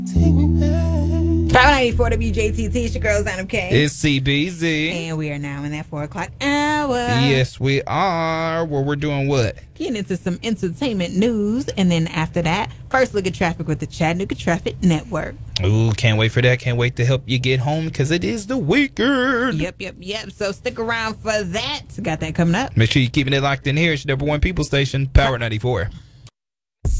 594 WJTT, it's your girl, Zainab K. It's CBZ. And we are now in that 4 o'clock hour. Yes, we are. Well, we're doing what? Getting into some entertainment news. And then after that, first look at traffic with the Chattanooga Traffic Network. Ooh, can't wait for that. Can't wait to help you get home because it is the weekend. Yep. So stick around for that. Got that coming up. Make sure you're keeping it locked in here. It's your number one people station, Power 94.